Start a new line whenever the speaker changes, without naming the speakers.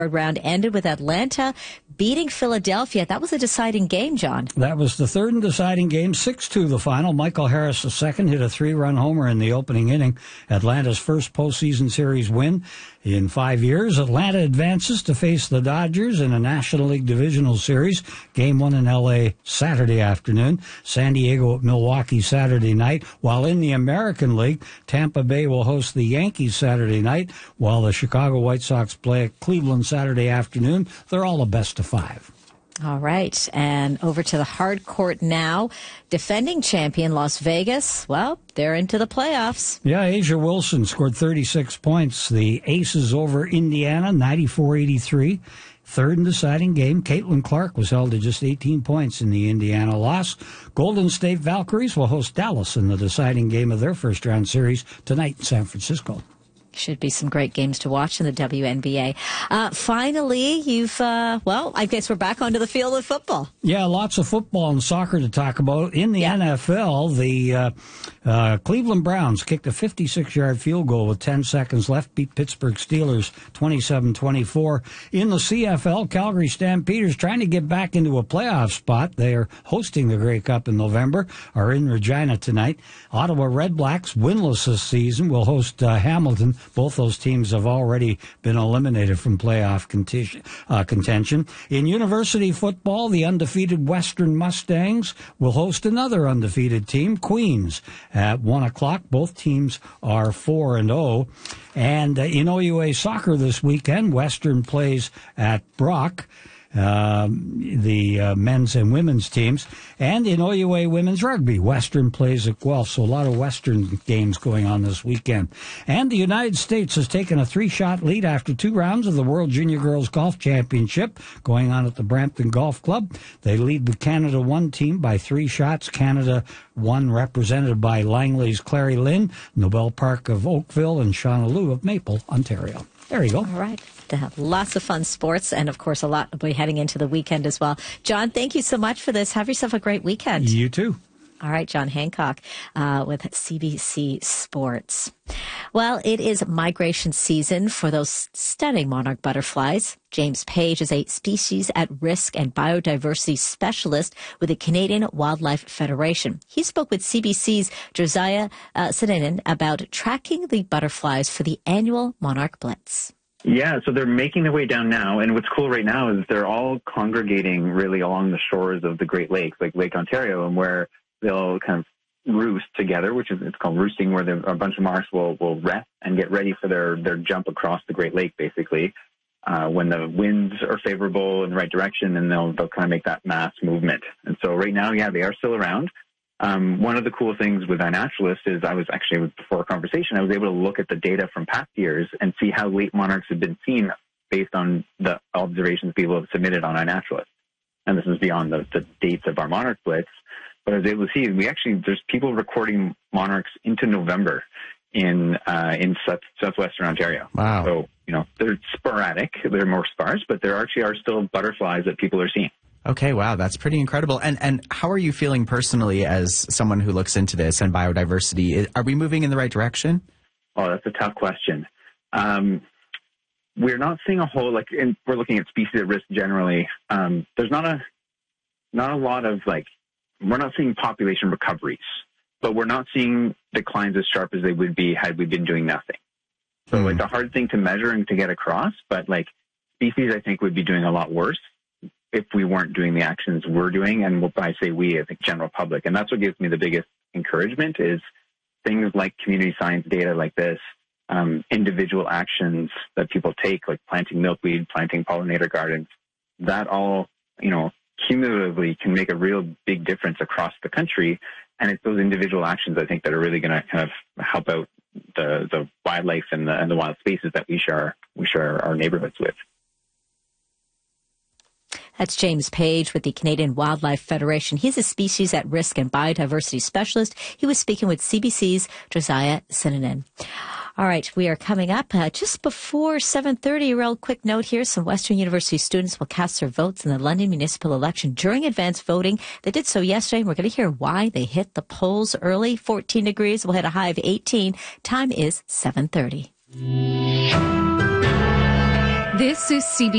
Third round ended with Atlanta beating Philadelphia. That was a deciding game, John.
That was the third and deciding game, 6-2 the final. Michael Harris II hit a 3-run homer in the opening inning. Atlanta's first postseason series win in 5 years. Atlanta advances to face the Dodgers in a National League Divisional Series. Game 1 in L.A. Saturday afternoon. San Diego at Milwaukee Saturday night. While in the American League, Tampa Bay will host the Yankees Saturday night, while the Chicago White Sox play at Cleveland Saturday afternoon. They're all a best of 5.
All right, and over to the hard court now. Defending champion Las Vegas, well, they're into the playoffs.
Yeah, Asia Wilson scored 36 points. The Aces over Indiana, 94-83. Third and deciding game, Caitlin Clark was held to just 18 points in the Indiana loss. Golden State Valkyries will host Dallas in the deciding game of their first-round series tonight in San Francisco.
Should be some great games to watch in the WNBA. Finally, I guess we're back onto the field of football.
Yeah, lots of football and soccer to talk about. In the NFL, the Cleveland Browns kicked a 56-yard field goal with 10 seconds left, beat Pittsburgh Steelers 27-24. In the CFL, Calgary Stampeders, trying to get back into a playoff spot. They are hosting the Grey Cup in November, are in Regina tonight. Ottawa Redblacks, winless this season, will host Hamilton. Both those teams have already been eliminated from playoff contention. In university football, the undefeated Western Mustangs will host another undefeated team, Queens, at 1 o'clock. Both teams are 4-0. And in OUA soccer this weekend, Western plays at Brock, the men's and women's teams. And in OUA women's rugby, Western plays at Guelph. So a lot of Western games going on this weekend. And the United States has taken a 3-shot lead after 2 rounds of the World Junior Girls Golf Championship going on at the Brampton Golf Club. They lead the Canada 1 team by 3 shots. Canada 1 represented by Langley's Clary Lynn, Nobel Park of Oakville, and Shauna Liu of Maple, Ontario. There you go.
All right. Lots of fun sports, and of course, a lot will be heading into the weekend as well. John, thank you so much for this. Have yourself a great weekend.
You too.
All right, John Hancock with CBC Sports. Well, it is migration season for those stunning monarch butterflies. James Page is a species at risk and biodiversity specialist with the Canadian Wildlife Federation. He spoke with CBC's Josiah Sinanen about tracking the butterflies for the annual Monarch Blitz.
Yeah, so they're making their way down now, and what's cool right now is they're all congregating really along the shores of the Great Lakes, like Lake Ontario, and where they'll kind of roost together, it's called roosting, where a bunch of monarchs will rest and get ready for their jump across the Great Lake, basically, when the winds are favorable in the right direction, and they'll kind of make that mass movement. And so right now, yeah, they are still around. One of the cool things with iNaturalist is before our conversation, I was able to look at the data from past years and see how late monarchs have been seen based on the observations people have submitted on iNaturalist. And this is beyond the dates of our Monarch Blitz. But I was able to see, there's people recording monarchs into November in southwestern Ontario.
Wow.
So, they're sporadic, they're more sparse, but there actually are still butterflies that people are seeing.
Okay, wow, that's pretty incredible. And how are you feeling personally as someone who looks into this and biodiversity? Are we moving in the right direction?
Oh, that's a tough question. We're not seeing a whole, and we're looking at species at risk generally. There's not a lot of, we're not seeing population recoveries, but we're not seeing declines as sharp as they would be had we been doing nothing. So it's a hard thing to measure and to get across, but species I think would be doing a lot worse if we weren't doing the actions we're doing. And when I say we, I think general public. And that's what gives me the biggest encouragement is things like community science data like this, individual actions that people take, like planting milkweed, planting pollinator gardens, that all, cumulatively can make a real big difference across the country. And it's those individual actions, I think, that are really going to kind of help out the wildlife and the wild spaces that we share our neighborhoods with.
That's James Page with the Canadian Wildlife Federation. He's a species at risk and biodiversity specialist. He was speaking with CBC's Josiah Sinanen. All right, we are coming up just before 7:30. A real quick note here. Some Western University students will cast their votes in the London municipal election during advanced voting. They did so yesterday, and we're going to hear why they hit the polls early. 14 degrees. We'll hit a high of 18. Time is 7:30.
This is CBC.